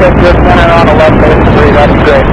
good center on the left base 3, that's great.